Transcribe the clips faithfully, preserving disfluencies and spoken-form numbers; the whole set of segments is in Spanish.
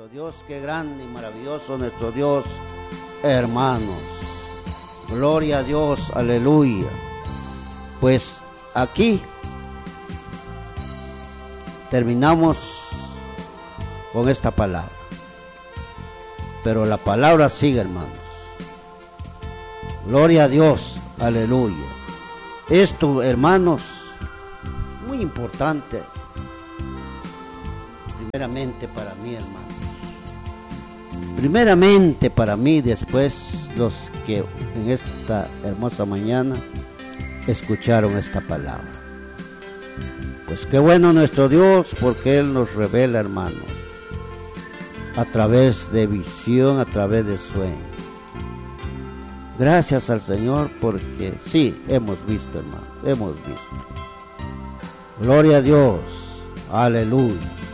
Dios, qué grande y maravilloso nuestro Dios, hermanos. Gloria a Dios, aleluya. Pues aquí terminamos con esta palabra. Pero la palabra sigue, hermanos. Gloria a Dios, aleluya. Esto, hermanos, muy importante. Primeramente para mí, hermanos. Primeramente para mí, después los que en esta hermosa mañana escucharon esta palabra. Pues qué bueno nuestro Dios, porque Él nos revela, hermanos, a través de visión, a través de sueño. Gracias al Señor, porque sí, hemos visto, hermano, hemos visto. Gloria a Dios, aleluya.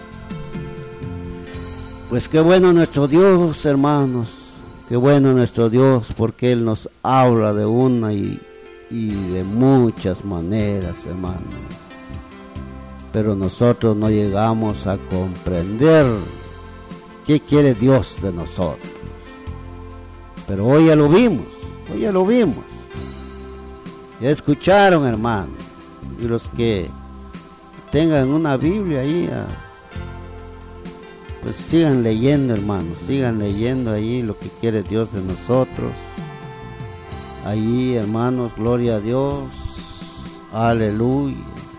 Pues qué bueno nuestro Dios, hermanos, qué bueno nuestro Dios, porque Él nos habla de una y, y de muchas maneras, hermanos. Pero nosotros no llegamos a comprender qué quiere Dios de nosotros. Pero hoy ya lo vimos, hoy ya lo vimos. Ya escucharon, hermanos. Y los que tengan una Biblia ahí, pues sigan leyendo, hermanos, sigan leyendo ahí lo que quiere Dios de nosotros. Ahí, hermanos, gloria a Dios, aleluya.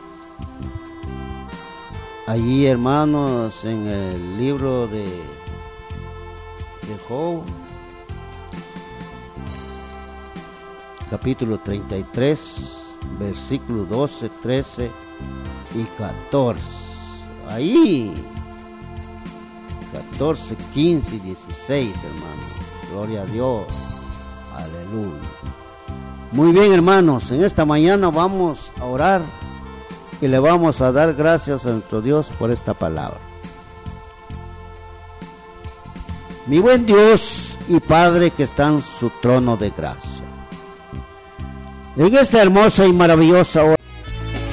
Allí, hermanos, en el libro de, de Job, capítulo treinta y tres, versículos doce, trece y catorce. Ahí, catorce, quince y dieciséis, hermanos. Gloria a Dios. Aleluya. Muy bien, hermanos, en esta mañana vamos a orar y le vamos a dar gracias a nuestro Dios por esta palabra. Mi buen Dios y Padre que está en su trono de gracia, en esta hermosa y maravillosa hora,